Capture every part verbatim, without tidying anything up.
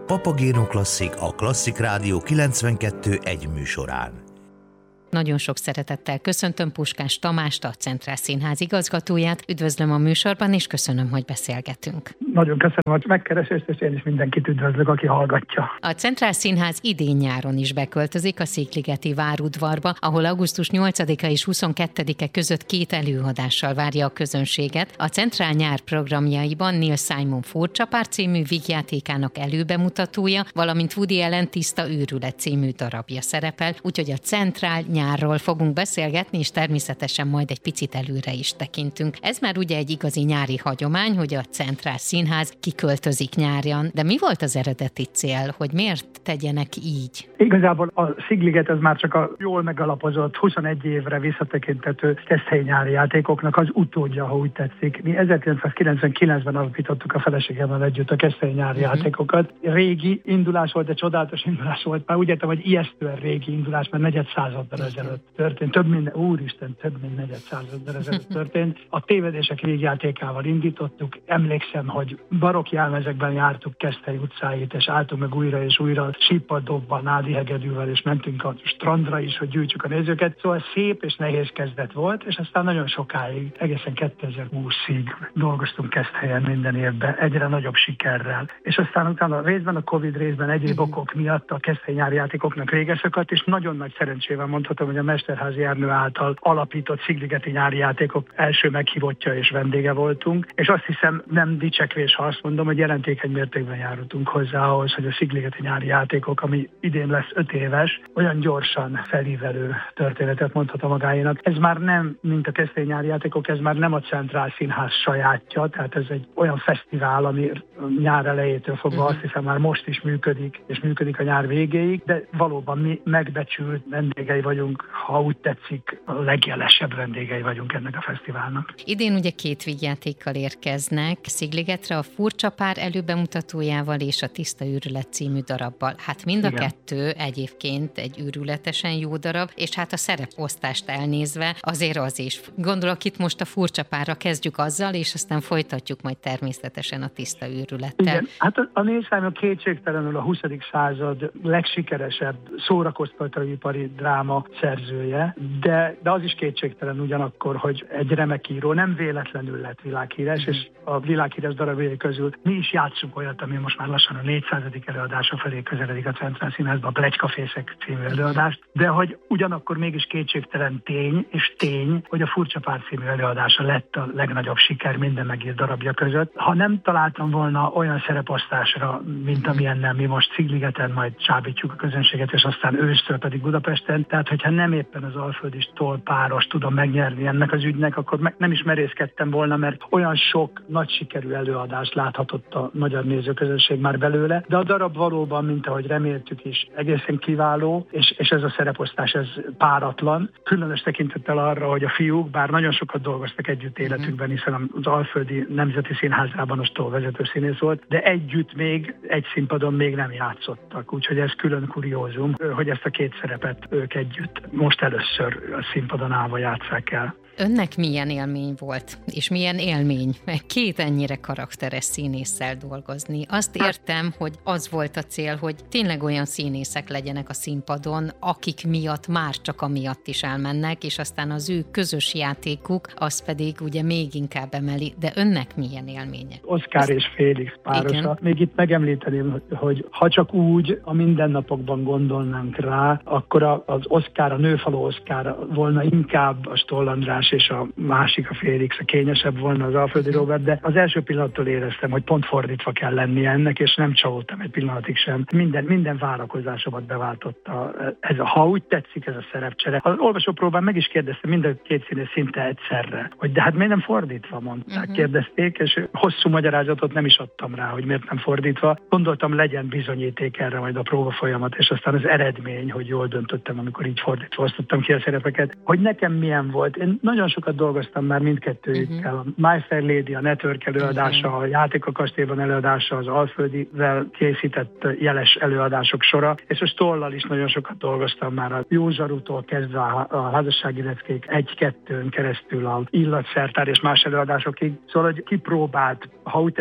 Papagéno Klasszik a Klasszik Rádió kilencvenkettő egy műsorán. Nagyon sok szeretettel köszöntöm Puskás Tamást, a Centrál Színház igazgatóját. Üdvözlöm a műsorban, és köszönöm, hogy beszélgetünk. Nagyon köszönöm a megkeresést, és én is mindenkit üdvözlök, aki hallgatja. A Centrál Színház idén-nyáron is beköltözik a Székligeti várudvarba, ahol augusztus nyolcadika és huszonkettedike között két előadással várja a közönséget. A Centrál nyár programjaiban Neil Simon Furcsapár című vígjátékának előbemutatója, valamint Woody Allen Tiszta őrület című darabja szerepel, úgyhogy a Centrál nyárról fogunk beszélgetni, és természetesen majd egy picit előre is tekintünk. Ez már ugye egy igazi nyári hagyomány, hogy a Centrál Színház kiköltözik nyárjan, de mi volt az eredeti cél, hogy miért tegyenek így? Igazából a Szigliget az már csak a jól megalapozott, huszonegy évre visszatekintető Keszthelyi nyári játékoknak az utódja, ha úgy tetszik. Mi ezerkilencszázkilencvenkilencben alapítottuk a feleségemmel együtt a Keszthelyi nyári uh-huh. játékokat. Régi indulás volt, de csodálatos indulás volt. Már úgy értem, hogy ijesztően régi indulás, mert negyed századdal ezelőtt történt. Több mint, úristen, több mint negyed századdal ezelőtt történt. A tévedések végjátékával indítottuk. Emlékszem, hogy barokk jelmezekben jártuk Keszthely utcáit, és álltunk meg újra és újra sípadobban, nádi hegedűvel, és mentünk a strandra is, hogy gyűjtsük a nézőket. Szóval szép és nehéz kezdet volt, és aztán nagyon sokáig, egészen kétezer-húszig dolgoztunk Keszthelyen minden évben, egyre nagyobb sikerrel. És aztán utána részben a Covid, részben egyéb okok miatt a Keszthelyi nyári játékoknak vége szakadt, és nagyon nagy szerencsével mondhatom, hogy a Mesterházy Ernő által alapított Szigligeti nyári játékok első meghívottja és vendége voltunk, és azt hiszem nem dicsekvés, ha azt mondom, hogy jelentékeny mértékben járultunk hozzá ahhoz, hogy a Szigligeti nyári játékok, ami idén lesz öt éves, olyan gyorsan felívelő történetet mondhat a magáénak. Ez már nem, mint a Keszthelyi nyári játékok, ez már nem a Centrál Színház sajátja, tehát ez egy olyan fesztivál, ami nyár elejétől fogva uh-huh. azt hiszem már most is működik, és működik a nyár végéig, de valóban mi megbecsült vendégei vagyunk, ha úgy tetszik, a legjelesebb vendégei vagyunk ennek a fesztiválnak. Idén ugye két vígjátékkal érkeznek Szigligetre, a Furcsapár előbemutatójával és a Tiszta őrület című darabbal. Hát mind a Igen. kettő egyébként egy őrületesen jó darab, és hát a szereposztást elnézve azért az is. Gondolok itt most a Furcsapárra kezdjük azzal, és aztán folytatjuk majd természetesen a Tiszta őrülettel. Igen, hát a, a Neil Simon kétségtelenül a huszadik század legsikeresebb szórakoztatóipari dráma szerzője, de, de az is kétségtelen ugyanakkor, hogy egy remek író nem véletlenül lett világhíres, mm-hmm. és a világhíres darabjai közül mi is játszunk olyat, ami most már lassan a négyszázadik előadása felé közeledik a Centrál Színházba, a Pletykafészek című előadást, de hogy ugyanakkor mégis kétségtelen tény, és tény, hogy a Furcsapár című előadása lett a legnagyobb siker minden megírt darabja között. Ha nem találtam volna olyan szereposztásra, mint amilyennel mi most Szigligeten majd csábítjuk a közönséget, és aztán ősztől pedig Budapesten, tehát hogyha nem éppen az Alföldi Toll-páros tudom megnyerni ennek az ügynek, akkor meg nem is merészkedtem volna, mert olyan sok nagy sikerű előadást láthatott a magyar nézőközönség már belőle, de a darab valóban, mint ahogy reméltük is, egészen kiváló, és, és ez a szereposztás, ez páratlan. Különös tekintettel arra, hogy a fiúk, bár nagyon sokat dolgoztak együtt életükben, hiszen az Alföldi Nemzeti Színházában a Stoll vezető színész volt, de együtt még egy színpadon még nem játszottak, úgyhogy ez külön kuriózum, hogy ezt a két szerepet ők együtt most először a színpadon állva játsszák el. Önnek milyen élmény volt, és milyen élmény két ennyire karakteres színésszel dolgozni? Azt értem, hogy az volt a cél, hogy tényleg olyan színészek legyenek a színpadon, akik miatt már csak amiatt is elmennek, és aztán az ő közös játékuk, az pedig ugye még inkább emeli, de önnek milyen élménye? Oszkár és Félix párosa. Igen. Még itt megemlíteném, hogy ha csak úgy a mindennapokban gondolnánk rá, akkor az Oszkár, a nőfaló Oszkár volna inkább a Stoll András, és a másik, a Félix, a kényesebb volna az Alföldi Róbert, de az első pillanattól éreztem, hogy pont fordítva kell lennie ennek, és nem csalódtam egy pillanatig sem. Minden, minden várakozásomat beváltotta ez a, ha úgy tetszik, ez a szerepcsere. Az olvasópróbán meg is kérdeztem mind a két színész szinte egyszerre, hogy de hát miért nem fordítva, mondták, uh-huh. kérdezték, és hosszú magyarázatot nem is adtam rá, hogy miért nem fordítva. Gondoltam, legyen bizonyíték erre majd a próba folyamat, és aztán az eredmény, hogy jól döntöttem, amikor így fordítva osztottam ki a szerepeket, hogy nekem milyen volt. Én nagyon sokat dolgoztam már mindkettőjükkel. Uh-huh. A My Fair Lady, a Network előadása, uh-huh. a Játék a kastélyban előadása, az Alföldivel készített jeles előadások sora, és a Stollal is nagyon sokat dolgoztam már a Józsarútól kezdve a házassági leckék egy-kettőn keresztül a Illatszertár és más előadásokig. Szóval, hogy kipróbált, ha úgy tetszik,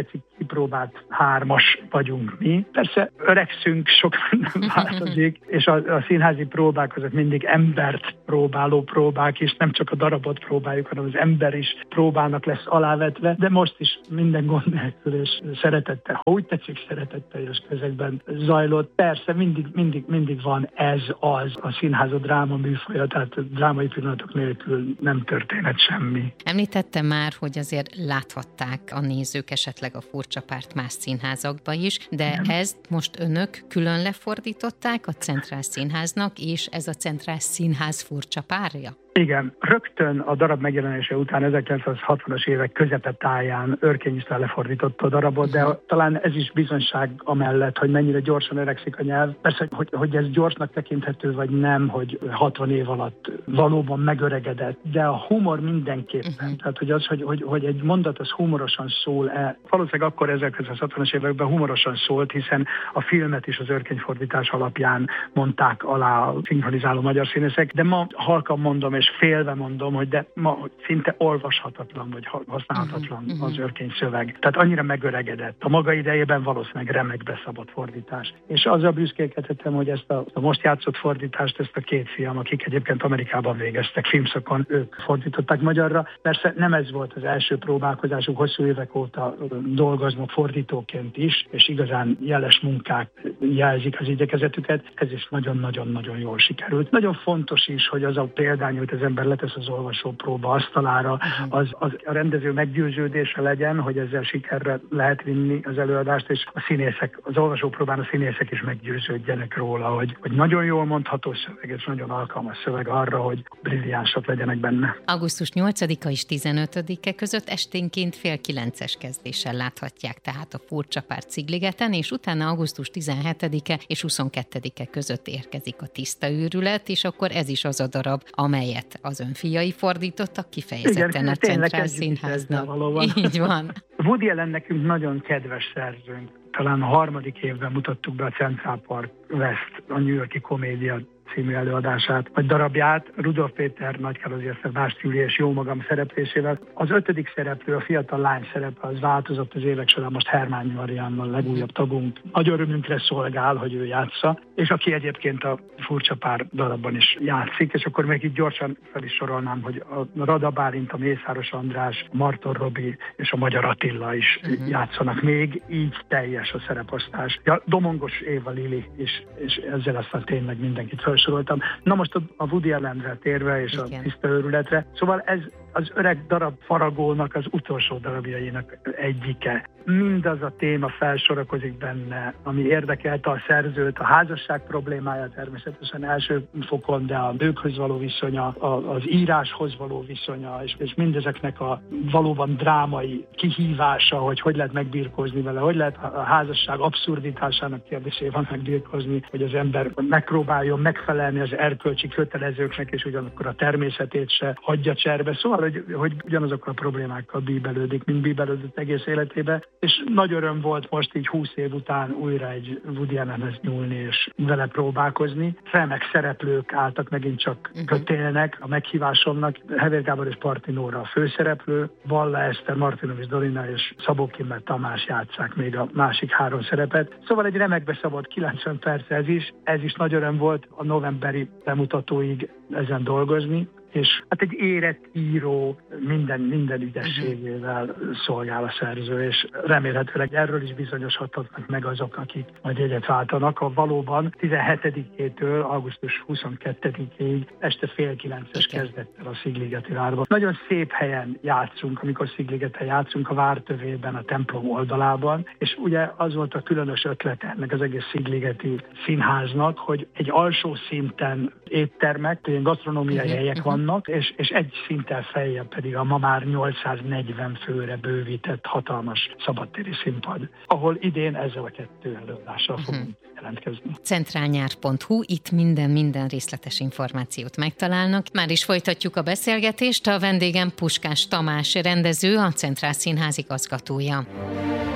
kipróbált hármas vagyunk mi. Persze öregszünk, sok minden változik, és a, a színházi próbák azok mindig embert próbáló próbák, és nem csak a darabot próbáljuk, hanem az ember is próbának lesz alávetve, de most is minden gond nélkül és szeretettel, ha úgy tetszik, szeretettel és közegben zajlott. Persze mindig, mindig, mindig van ez az a színház a dráma műfaja, tehát drámai pillanatok nélkül nem történhet semmi. Említettem már, hogy azért láthatták a nézők esetleg a Furcsa Párt más színházakba is, de nem. Ezt most önök külön lefordították a Centrál Színháznak, és ez a Centrál Színház Furcsa Párja? Igen, rögtön a darab megjelenése után ezerkilencszázhatvanas évek közepetáján Örkény István lefordította a darabot, de talán ez is bizonyság amellett, hogy mennyire gyorsan öregszik a nyelv. Persze, hogy, hogy ez gyorsnak tekinthető, vagy nem, hogy hatvan év alatt valóban megöregedett, de a humor mindenképpen. Uh-huh. Tehát, hogy az, hogy, hogy, hogy egy mondat az humorosan szól el. Valószínűleg akkor ezerkilencszázhatvanas években humorosan szólt, hiszen a filmet is az Örkény fordítás alapján mondták alá a szinkronizáló magyar színészek, de ma halkan mondom, és félve mondom, hogy de ma szinte olvashatatlan, vagy használhatatlan uh-huh. az Örkény szöveg. Tehát annyira megöregedett. A maga idejében valószínűleg remekbe szabott fordítás. És azzal büszkélkedhetem, hogy ezt a, a most játszott fordítást, ezt a két fiam, akik egyébként Amerikában végeztek filmszakon, ők fordították magyarra. Persze nem ez volt az első próbálkozásuk, hosszú évek óta dolgoznak fordítóként is, és igazán jeles munkák jelzik az igyekezetüket. Ez is nagyon-nagyon-nagyon jól sikerült. Nagyon fontos is, hogy az a példány, hogy az ember letesz az olvasópróba asztalára, az, az a rendező meggyőződése legyen, hogy ezzel sikerre lehet vinni az előadást, és a színészek, az olvasópróbán a színészek is meggyőződjenek róla, hogy, hogy nagyon jól mondható szöveg, és nagyon alkalmas szöveg arra, hogy brilliánsak legyenek benne. augusztus nyolcadika és tizenötödike között esténként fél kilences kezdéssel láthatják tehát a Furcsa Párt Szigligeten, és utána augusztus tizenhetedike és huszonkettedike között érkezik a Tiszta őrület, és akkor ez is az a darab, amelyet az ön fiai fordítottak kifejezetten igen, a Centrál Színháznak. Így van. Woody Allen nekünk nagyon kedves szerzőnk. Talán a harmadik évben mutattuk be a Central Park West, a New York-i komédia című előadását, vagy darabját, Rudolf Péter, Nagy Kálózi Eszter, Bást Júli és jó magam szereplésével. Az ötödik szereplő, a fiatal lány szerepe, az változott az évek során, most Hermányi Marianna, legújabb tagunk. Nagy örömünkre szolgál, hogy ő játsza, és aki egyébként a Furcsa Pár darabban is játszik, és akkor még így gyorsan fel is sorolnám, hogy a Rada Bálint, a Mészáros András, a Marton Robi és a Magyar Attila is uh-huh. játszanak még, így teljes a szereposztás. Ja, Domongos Éva Lili is, és ezzel aztán tényleg mindenkit felsoroltam. Na most a Woody Allenre térve, és igen. a Tiszta őrületre. Szóval ez az öreg darab Faragónak az utolsó darabjainak egyike. Mindaz a téma felsorakozik benne, ami érdekelte a szerzőt, a házasság problémája természetesen első fokon, de a nőkhöz való viszonya, az íráshoz való viszonya, és, és mindezeknek a valóban drámai kihívása, hogy hogy lehet megbirkózni vele, hogy lehet a házasság abszurditásának kérdésével megbirkózni, hogy az ember megpróbáljon megfelelni az erkölcsi kötelezőknek, és ugyanakkor a természetét se hagyja cserbe. Szóval, hogy, hogy ugyanazokkal a problémákkal bíbelődik, mint bíbelődött egész életébe. És nagy öröm volt most így húsz év után újra egy Woody Allenhez nyúlni és vele próbálkozni. Remek szereplők álltak megint csak uh-huh. kötélnek a meghívásomnak. Hevér Gábor és Parti Nóra a főszereplő, Valla Eszter, Martinovics Dorina és Szabó Kimmel Tamás játsszák még a másik három szerepet. Szóval egy remekbe szabott kilencven perc ez is. Ez is nagy öröm volt a novemberi bemutatóig ezen dolgozni. És hát egy érett író minden, minden ügyességével szolgál a szerző, és remélhetőleg erről is bizonyosodhatnak meg azok, akik majd egyet váltanak, ha valóban tizenhetedikétől augusztus huszonkettedikéig este fél kilences kezdettel a Szigligeti várban. Nagyon szép helyen játszunk, amikor Szigligeten játszunk, a vártövében, a templom oldalában, és ugye az volt a különös ötlet ennek az egész Szigligeti színháznak, hogy egy alsó szinten éttermek, ilyen gasztronómiai helyek van, És, és egy szinttel feljebb pedig a ma már nyolcszáznegyven főre bővített hatalmas szabadtéri színpad, ahol idén ezzel a kettő előadással fogunk uh-huh. jelentkezni. centrálnyár pont hu, itt minden, minden részletes információt megtalálnak. Már is folytatjuk a beszélgetést, a vendégem Puskás Tamás rendező, a Centrál Színház igazgatója.